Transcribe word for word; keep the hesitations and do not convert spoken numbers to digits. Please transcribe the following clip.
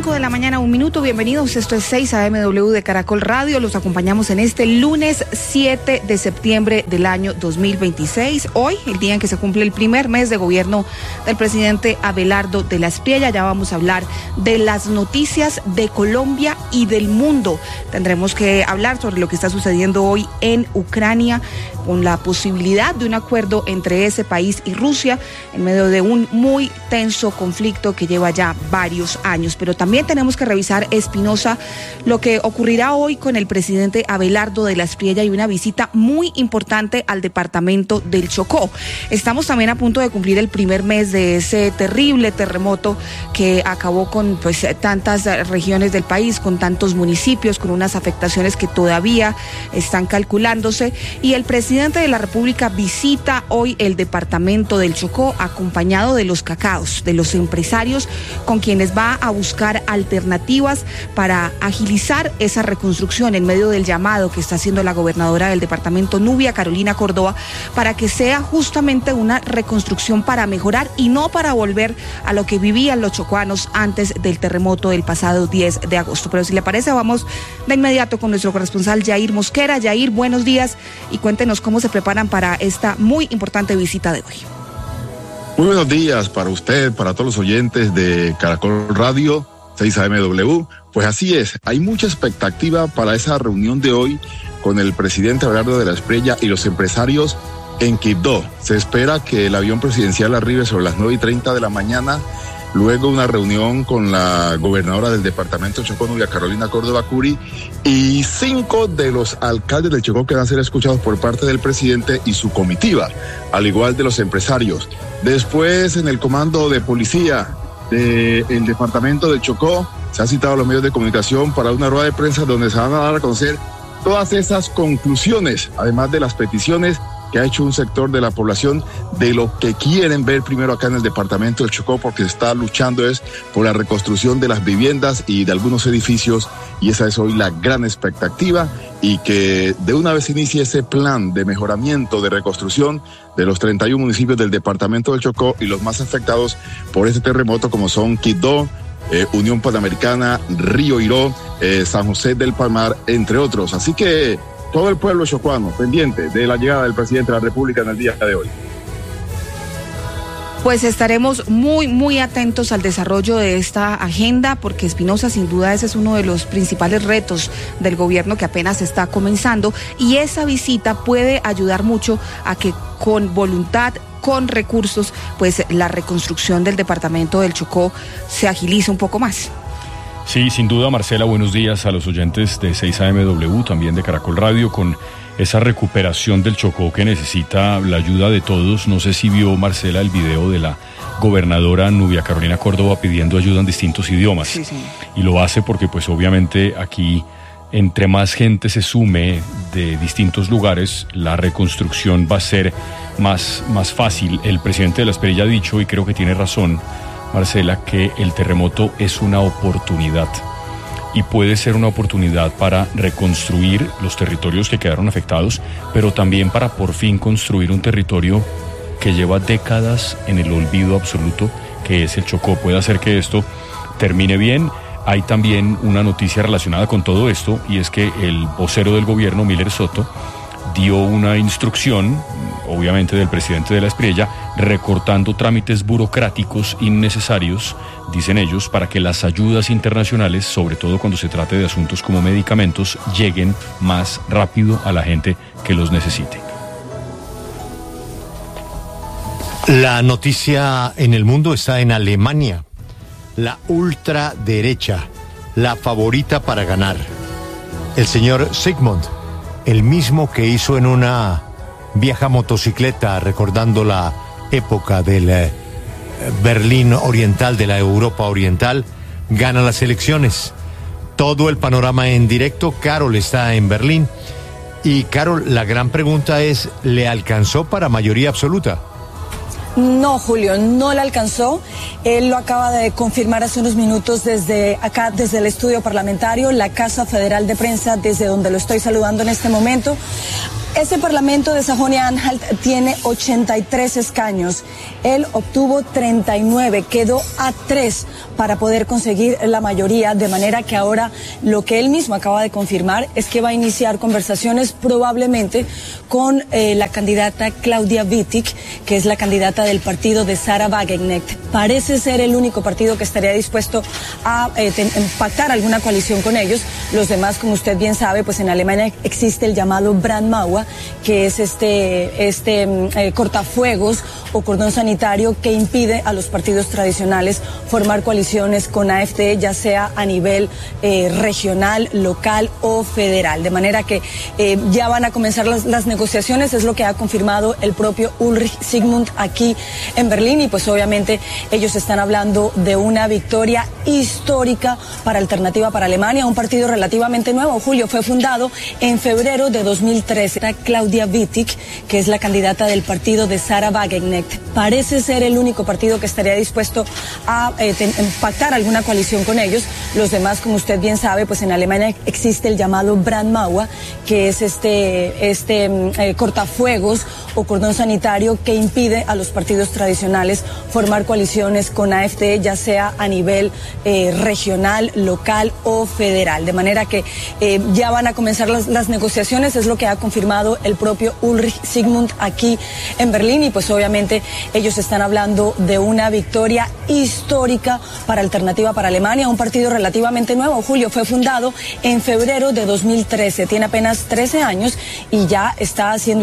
cinco de la mañana, un minuto. Bienvenidos, esto es seis A M W de Caracol Radio. Los acompañamos en este lunes siete de septiembre del año dos mil veintiséis. Hoy, el día en que se cumple el primer mes de gobierno del presidente Abelardo de la Espriella. Ya vamos a hablar de las noticias de Colombia y del mundo. Tendremos que hablar sobre lo que está sucediendo hoy en Ucrania, con la posibilidad de un acuerdo entre ese país y Rusia en medio de un muy tenso conflicto que lleva ya varios años. Pero también tenemos que revisar, Espinosa, lo que ocurrirá hoy con el presidente Abelardo de la Espriella y una visita muy importante al departamento del Chocó. Estamos también a punto de cumplir el primer mes de ese terrible terremoto que acabó con pues tantas regiones del país, con tantos municipios, con unas afectaciones que todavía están calculándose, y el presidente El presidente de la República visita hoy el departamento del Chocó acompañado de los cacaos, de los empresarios con quienes va a buscar alternativas para agilizar esa reconstrucción en medio del llamado que está haciendo la gobernadora del departamento, Nubia Carolina Córdoba, para que sea justamente una reconstrucción para mejorar y no para volver a lo que vivían los chocuanos antes del terremoto del pasado diez de agosto. Pero si le parece, vamos de inmediato con nuestro corresponsal Yair Mosquera. Yair, buenos días y cuéntenos cómo se preparan para esta muy importante visita de hoy. Muy buenos días para usted, para todos los oyentes de Caracol Radio, seis A M W. Pues así es, hay mucha expectativa para esa reunión de hoy con el presidente Abelardo de la Espriella y los empresarios en Quibdó. Se espera que el avión presidencial arribe sobre las nueve y treinta de la mañana. Luego una reunión con la gobernadora del departamento Chocó, Nubia Carolina Córdoba Curi, y cinco de los alcaldes del Chocó que van a ser escuchados por parte del presidente y su comitiva, al igual de los empresarios. Después, en el comando de policía del departamento del Chocó, se han citado a los medios de comunicación para una rueda de prensa donde se van a dar a conocer todas esas conclusiones, además de las peticiones que ha hecho un sector de la población de lo que quieren ver primero acá en el departamento del Chocó, porque se está luchando es por la reconstrucción de las viviendas y de algunos edificios, y esa es hoy la gran expectativa, y que de una vez inicie ese plan de mejoramiento, de reconstrucción de los treinta y uno municipios del departamento del Chocó y los más afectados por este terremoto, como son Quibdó, eh, Unión Panamericana, Río Iró, eh, San José del Palmar, entre otros. Así que todo el pueblo chocuano pendiente de la llegada del presidente de la República en el día de hoy. Pues estaremos muy, muy atentos al desarrollo de esta agenda, porque Espinosa, sin duda, ese es uno de los principales retos del gobierno que apenas está comenzando, y esa visita puede ayudar mucho a que con voluntad, con recursos, pues la reconstrucción del departamento del Chocó se agilice un poco más. Sí, sin duda, Marcela, buenos días a los oyentes de seis A M W, también de Caracol Radio, con esa recuperación del Chocó que necesita la ayuda de todos. No sé si vio, Marcela, el video de la gobernadora Nubia Carolina Córdoba pidiendo ayuda en distintos idiomas. Sí, sí. Y lo hace porque, pues, obviamente aquí, entre más gente se sume de distintos lugares, la reconstrucción va a ser más, más fácil. El presidente de la Espriella ha dicho, y creo que tiene razón, Marcela, que el terremoto es una oportunidad, y puede ser una oportunidad para reconstruir los territorios que quedaron afectados, pero también para por fin construir un territorio que lleva décadas en el olvido absoluto, que es el Chocó. Puede hacer que esto termine bien. Hay también una noticia relacionada con todo esto, y es que el vocero del gobierno, Miller Soto, dio una instrucción, obviamente del presidente de la Espriella, recortando trámites burocráticos innecesarios, dicen ellos, para que las ayudas internacionales, sobre todo cuando se trate de asuntos como medicamentos, lleguen más rápido a la gente que los necesite. La noticia en el mundo está en Alemania. La ultraderecha, la favorita para ganar. El señor Sigmund, el mismo que hizo en una vieja motocicleta recordando la época del eh, Berlín Oriental, de la Europa Oriental, gana las elecciones. Todo el panorama en directo. Carol está en Berlín. Y Carol, la gran pregunta es, ¿le alcanzó para mayoría absoluta? No, Julio, no le alcanzó. Él lo acaba de confirmar hace unos minutos desde acá, desde el estudio parlamentario, la Casa Federal de Prensa, desde donde lo estoy saludando en este momento. Este Parlamento de Sajonia-Anhalt tiene ochenta y tres escaños. Él obtuvo treinta y nueve, quedó a tres para poder conseguir la mayoría, de manera que ahora lo que él mismo acaba de confirmar es que va a iniciar conversaciones probablemente con eh, la candidata Claudia Wittig, que es la candidata del partido de Sarah Wagenknecht. Parece ser el único partido que estaría dispuesto a eh, ten, pactar alguna coalición con ellos. Los demás, como usted bien sabe, pues en Alemania existe el llamado Brandmauer, que es este, este eh, cortafuegos o cordón sanitario que impide a los partidos tradicionales formar coaliciones con A F D, ya sea a nivel eh, regional, local o federal. De manera que eh, ya van a comenzar las, las negociaciones, es lo que ha confirmado el propio Ulrich Sigmund aquí en Berlín, y pues obviamente ellos están hablando de una victoria histórica para Alternativa para Alemania, un partido relativamente nuevo. Julio, fue fundado en febrero de dos mil trece. Claudia Wittig, que es la candidata del partido de Sarah Wagenknecht. Parece ser el único partido que estaría dispuesto a eh, ten, pactar alguna coalición con ellos. Los demás, como usted bien sabe, pues en Alemania existe el llamado Brandmauer, que es este, este eh, cortafuegos o cordón sanitario que impide a los partidos tradicionales formar coaliciones con A F D, ya sea a nivel eh, regional, local o federal. De manera que eh, ya van a comenzar las, las negociaciones, es lo que ha confirmado el propio Ulrich Sigmund aquí en Berlín, y pues obviamente ellos están hablando de una victoria histórica para Alternativa para Alemania, un partido relativamente nuevo. Julio, fue fundado en febrero de dos mil trece, tiene apenas trece años y ya está haciendo